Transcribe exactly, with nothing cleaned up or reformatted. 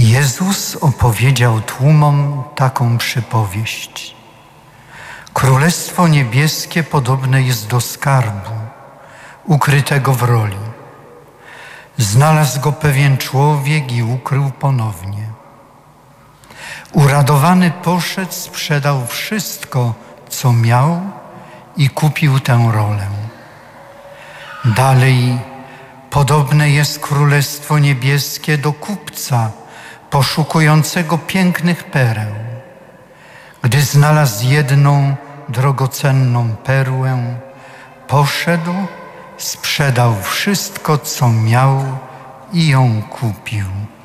Jezus opowiedział tłumom taką przypowieść. Królestwo niebieskie podobne jest do skarbu ukrytego w roli. Znalazł go pewien człowiek i ukrył ponownie. Uradowany poszedł, sprzedał wszystko, co miał i kupił tę rolę. Dalej podobne jest Królestwo Niebieskie do kupca poszukującego pięknych pereł. Gdy znalazł jedną drogocenną perłę, poszedł, sprzedał wszystko, co miał i ją kupił.